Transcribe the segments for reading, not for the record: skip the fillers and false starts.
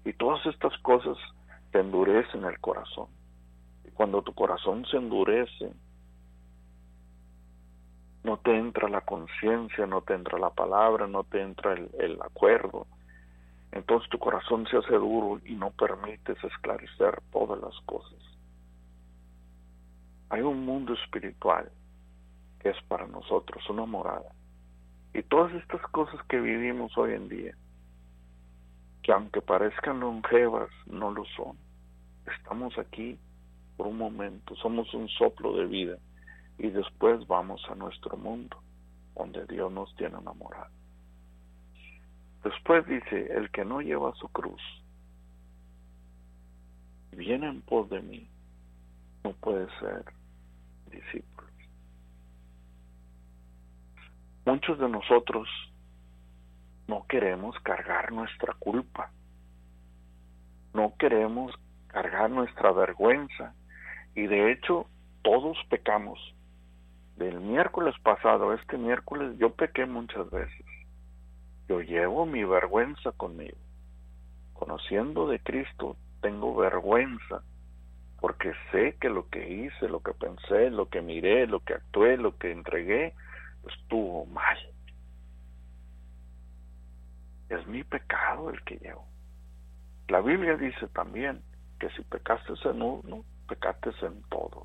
Y todas estas cosas te endurecen el corazón. Y cuando tu corazón se endurece, no te entra la conciencia, no te entra la palabra, no te entra el acuerdo. Entonces tu corazón se hace duro y no permites esclarecer todas las cosas. Hay un mundo espiritual que es para nosotros una morada. Y todas estas cosas que vivimos hoy en día, que aunque parezcan longevas, no lo son. Estamos aquí por un momento, somos un soplo de vida y después vamos a nuestro mundo, donde Dios nos tiene enamorado. Después dice, el que no lleva su cruz, viene en pos de mí, no puede ser discípulo. Muchos de nosotros no queremos cargar nuestra culpa, no queremos cargar nuestra vergüenza, y de hecho todos pecamos. Del miércoles pasado a este miércoles yo pequé muchas veces. Yo llevo mi vergüenza conmigo. Conociendo de Cristo tengo vergüenza, porque sé que lo que hice, lo que pensé, lo que miré, lo que actué, lo que entregué, estuvo mal. Es mi pecado el que llevo. La Biblia dice también que si pecaste en uno, pecaste en todos.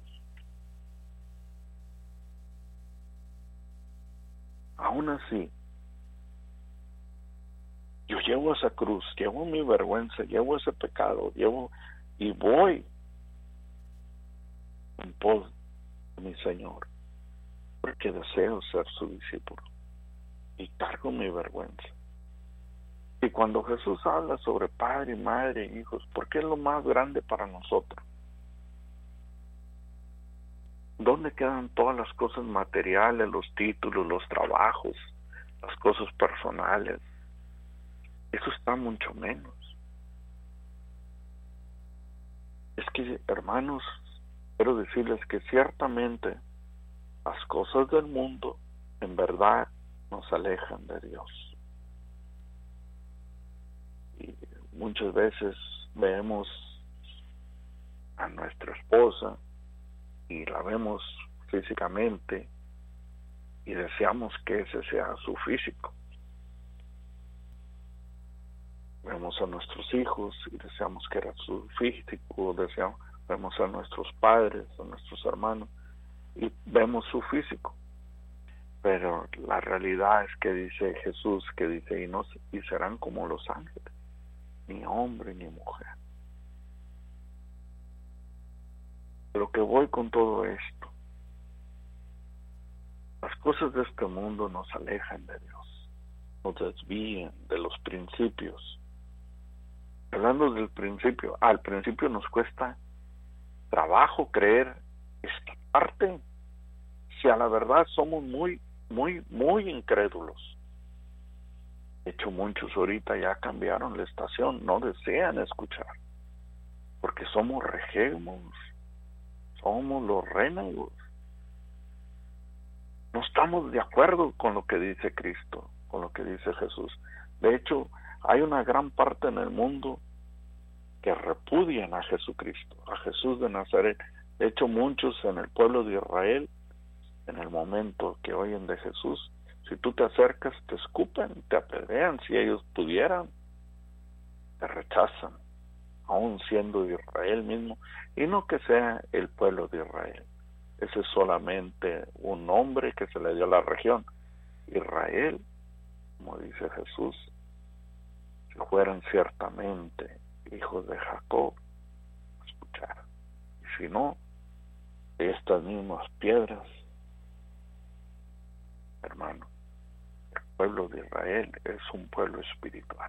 Aún así, yo llevo esa cruz, llevo mi vergüenza, llevo ese pecado, y voy en pos de mi Señor, porque deseo ser su discípulo y cargo mi vergüenza. Y cuando Jesús habla sobre padre, madre, hijos, porque es lo más grande para nosotros, ¿dónde quedan todas las cosas materiales, los títulos, los trabajos, las cosas personales? Eso está mucho menos. Es que, hermanos, quiero decirles que ciertamente las cosas del mundo en verdad nos alejan de Dios. Y muchas veces vemos a nuestra esposa y la vemos físicamente y deseamos que ese sea su físico. Vemos a nuestros hijos y deseamos que era su físico, vemos a nuestros padres, a nuestros hermanos y vemos su físico. Pero la realidad es que dice Jesús, que dice, y serán como los ángeles, ni hombre ni mujer. Lo que voy con todo esto, las cosas de este mundo nos alejan de Dios, nos desvían de los principios. Hablando del principio, al principio nos cuesta trabajo creer esta parte, si a la verdad somos muy incrédulos. De hecho, muchos ahorita ya cambiaron la estación, no desean escuchar, porque somos rejegos, somos los rénegos. No estamos de acuerdo con lo que dice Cristo, con lo que dice Jesús. De hecho, hay una gran parte en el mundo que repudian a Jesucristo, a Jesús de Nazaret. De hecho, muchos en el pueblo de Israel, en el momento que oyen de Jesús, si tú te acercas, te escupen, te apedrean, si ellos pudieran, te rechazan, aún siendo de Israel mismo, y no que sea el pueblo de Israel. Ese es solamente un nombre que se le dio a la región. Israel, como dice Jesús, si fueran ciertamente hijos de Jacob, escuchar. Y si no, estas mismas piedras, hermano, el pueblo de Israel es un pueblo espiritual.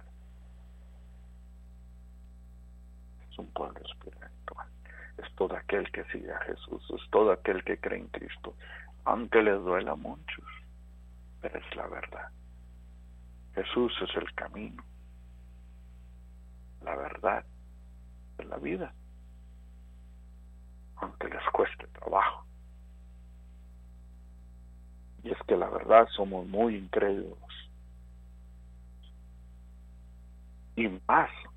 Es un pueblo espiritual. Es todo aquel que sigue a Jesús, es todo aquel que cree en Cristo, aunque les duela a muchos, pero es la verdad. Jesús es el camino, la verdad, es la vida, aunque les cueste trabajo. Y es que la verdad somos muy incrédulos, y más